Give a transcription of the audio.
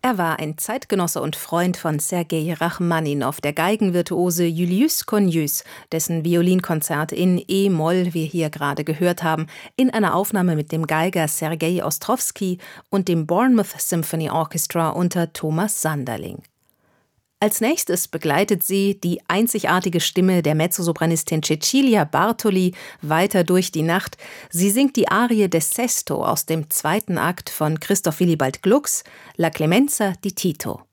Er war ein Zeitgenosse und Freund von Sergei Rachmaninow, der Geigenvirtuose Julius Cornelius, dessen Violinkonzert in E-Moll wir hier gerade gehört haben, in einer Aufnahme mit dem Geiger Sergei Ostrowski und dem Bournemouth Symphony Orchestra unter Thomas Sanderling. Als nächstes begleitet sie die einzigartige Stimme der Mezzosopranistin Cecilia Bartoli weiter durch die Nacht. Sie singt die Arie des Sesto aus dem 2. Akt von Christoph Willibald Glucks, La Clemenza di Tito.